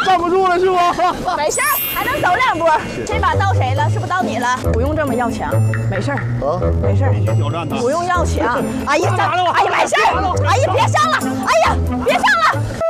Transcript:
站不住了是吗？ 没事儿，还能走2波。这把到谁了？是不是到你了？不用这么要强，没事儿啊，没事儿。 挑战他， 不用要强。哎呀，哎呀，没事儿。哎呀，别上了！哎呀，别上了！